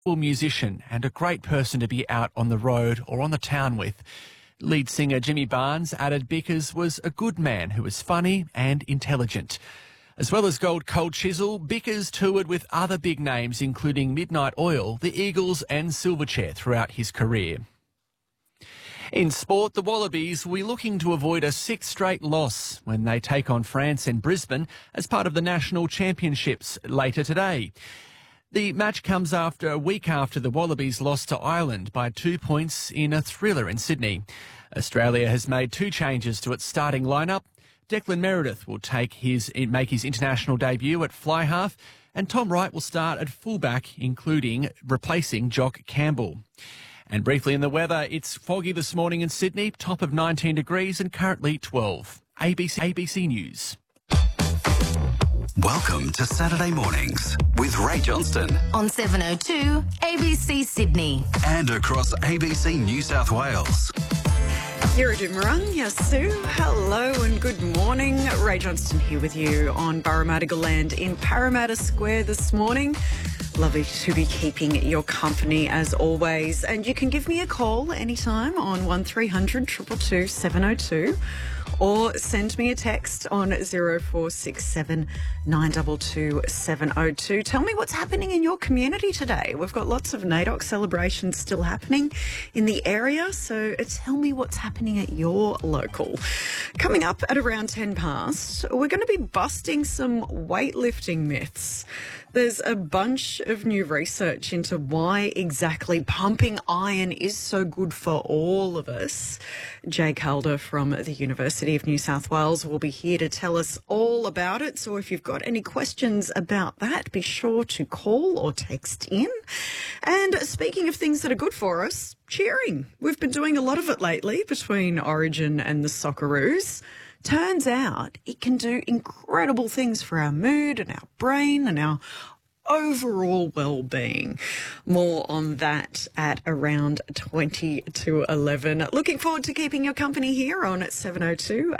musician and a great person to be out on the road or on the town with. Lead singer Jimmy Barnes added Bickers was a good man who was funny and intelligent. As well as Gold Cold Chisel, Bickers toured with other big names including Midnight Oil, the Eagles and Silverchair throughout his career. In sport, the Wallabies will be looking to avoid a sixth straight loss when they take on France in Brisbane as part of the National Championships later today. The match comes after a week after the Wallabies lost to Ireland by 2 points in a thriller in Sydney. Australia has made two changes to its starting lineup. Declan Meredith will make his international debut at fly half, and Tom Wright will start at fullback, including replacing Jock Campbell. And briefly in the weather, it's foggy this morning in Sydney, top of 19 degrees and currently 12. ABC News. Welcome to Saturday Mornings with Ray Johnston on 702 ABC Sydney and across ABC New South Wales. Yura Dumarang, yes, Sue. Hello and good morning. Ray Johnston here with you on Parramatta Land in Parramatta Square this morning. Lovely to be keeping your company as always. And you can give me a call anytime on 1300 222 702 or send me a text on 0467 922 702. Tell me what's happening in your community today. We've got lots of NAIDOC celebrations still happening in the area, so tell me what's happening at your local. Coming up at around 10 past, we're going to be busting some weightlifting myths. There's a bunch of new research into why exactly pumping iron is so good for all of us. Jake Calder from the University of New South Wales will be here to tell us all about it. So if you've got any questions about that, be sure to call or text in. And speaking of things that are good for us, cheering. We've been doing a lot of it lately between Origin and the Socceroos. Turns out it can do incredible things for our mood and our brain and our overall well-being. More on that at around 20 to 11. Looking forward to keeping your company here on 702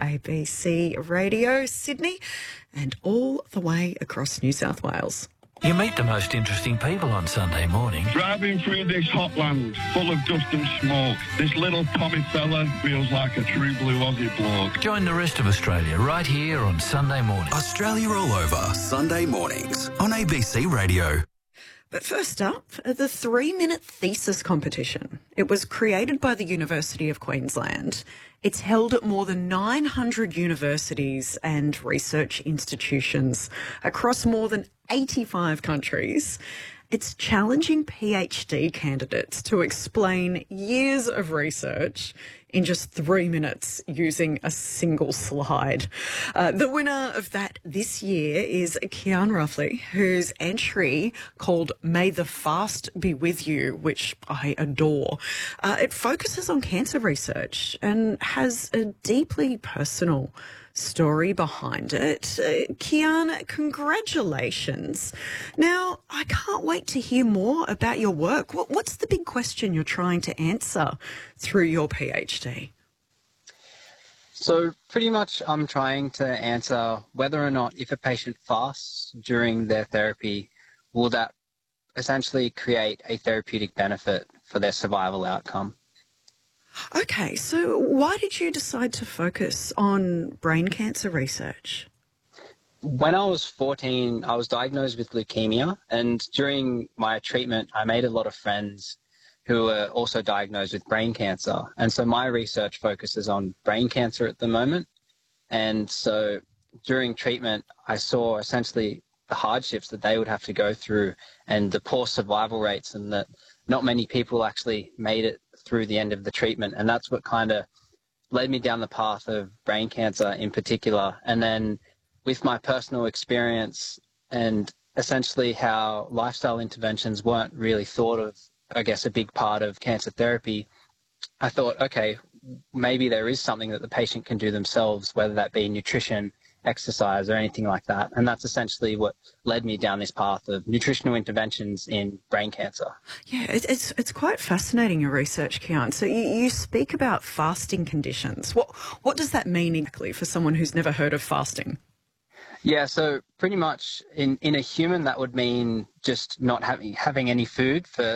ABC Radio Sydney and all the way across New South Wales. You meet the most interesting people on Sunday morning. Driving through this hot land full of dust and smoke, this little Tommy fella feels like a true blue Aussie bloke. Join the rest of Australia right here on Sunday morning. Australia All Over, Sunday mornings on ABC Radio. But first up, the 3-minute thesis competition. It was created by the University of Queensland. It's held at more than 900 universities and research institutions across more than 85 countries. It's challenging PhD candidates to explain years of research in just 3 minutes using a single slide. The winner of that this year is Kian Ruffley, whose entry called May the Fast Be With You, which I adore. It focuses on cancer research and has a deeply personal story behind it. Kian, congratulations. Now, I can't wait to hear more about your work. What's the big question you're trying to answer through your PhD? So pretty much I'm trying to answer whether or not if a patient fasts during their therapy, will that essentially create a therapeutic benefit for their survival outcome. Okay, so why did you decide to focus on brain cancer research? When I was 14, I was diagnosed with leukemia, and during my treatment, I made a lot of friends who were also diagnosed with brain cancer. And so my research focuses on brain cancer at the moment. And so during treatment, I saw essentially the hardships that they would have to go through and the poor survival rates, and that not many people actually made it through the end of the treatment. And that's what kind of led me down the path of brain cancer in particular. And then with my personal experience and essentially how lifestyle interventions weren't really thought of, I guess, a big part of cancer therapy, I thought, okay, maybe there is something that the patient can do themselves, whether that be nutrition, exercise, or anything like that. And that's essentially what led me down this path of nutritional interventions in brain cancer. Yeah, it's quite fascinating, your research, Kian. So you speak about fasting conditions. What does that mean exactly for someone who's never heard of fasting? Yeah, so pretty much in a human, that would mean just not having any food for